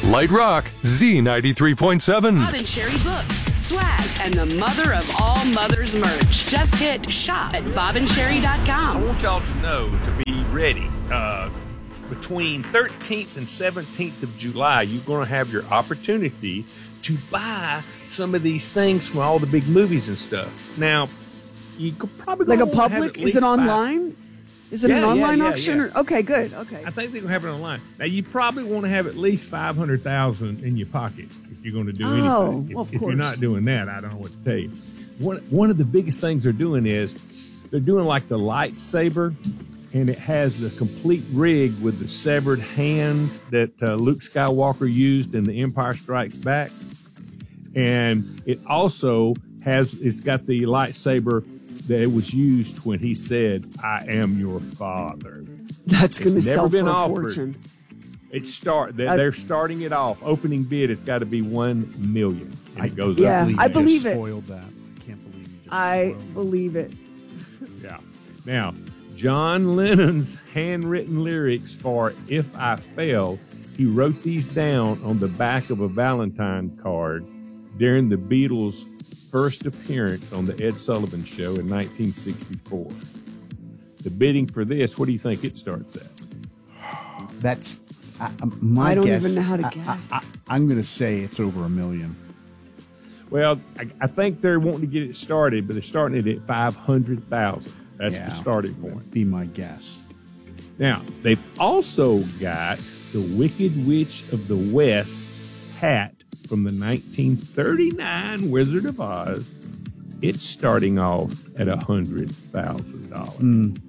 Light Rock, Z93.7. Bob and Sherry books, swag, and the mother of all mothers merch. Just hit shop at bobandsherry.com. I want y'all to know to be ready. Between 13th and 17th of July, you're going to have your opportunity to buy some of these things from all the big movies and stuff. Now, you could probably like a public. Is it online? Is it an online auction? Yeah. Or, okay, good. Okay. I think they're going to have it online. Now, you probably want to have at least $500,000 in your pocket if you're going to do anything. Well, of if course. you're not doing that, I don't know what to tell you. One of the biggest things they're doing is they're doing like the lightsaber, and it has the complete rig with the severed hand that Luke Skywalker used in The Empire Strikes Back. And it also it's got the lightsaber that it was used when he said, "I am your father." That's going to sell for a offered. fortune. They're starting it off. Opening bid, it's got to be $1 million. And it goes yeah, up. I believe it. Spoiled that. Can't believe you just I spoiled believe it. Yeah. Now, John Lennon's handwritten lyrics for "If I Fail," he wrote these down on the back of a Valentine card during the Beatles' first appearance on the Ed Sullivan Show in 1964. The bidding for this, what do you think it starts at? That's my I don't guess. even know how to guess. I'm going to say it's over $1 million. Well, I think they're wanting to get it started, but they're starting it at $500,000. That's the starting point. That'd be my guess. Now, they've also got the Wicked Witch of the West hat from the 1939 Wizard of Oz. It's starting off at $100,000.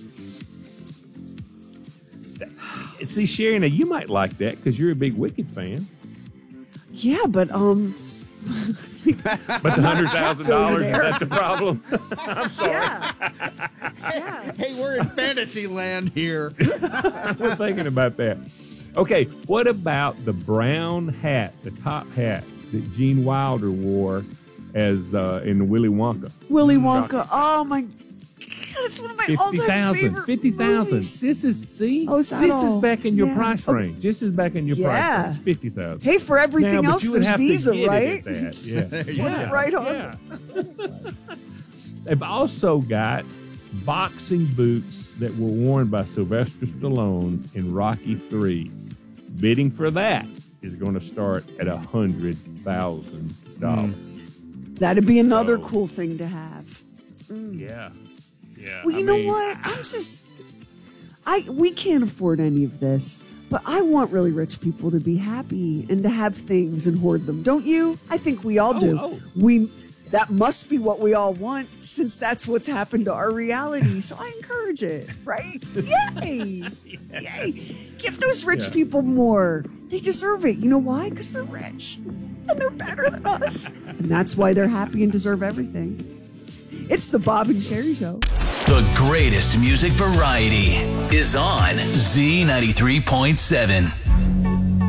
See, Sherry, now you might like that because you're a big Wicked fan. Yeah, but But the $100,000, is that the problem? I'm sorry. Yeah. Hey, we're in fantasy land here. We're thinking about that. Okay, what about the brown hat, the top hat that Gene Wilder wore as in Willy Wonka? Willy Wonka. Oh my God, it's one of my all-time favorite 50,000. movies. This is Oh, is that this is all? back in your Yeah. price range. This is back in your Yeah. price range. 50,000. Hey, for everything Now, but else, you would there's have to Visa, get it right? at that. Yeah. Put it right on. Yeah. They've also got boxing boots that were worn by Sylvester Stallone in Rocky III. Bidding for that is going to start at $100,000. That'd be another cool thing to have. Yeah. Yeah. Well, you know what? We can't afford any of this, but I want really rich people to be happy and to have things and hoard them. Don't you? I think we all do. That must be what we all want, since that's what's happened to our reality. So I encourage it, right? Yay! Yay! Give those rich people more. They deserve it. You know why? Because they're rich and they're better than us. And that's why they're happy and deserve everything. It's the Bob and Sherry Show. The greatest music variety is on Z93.7.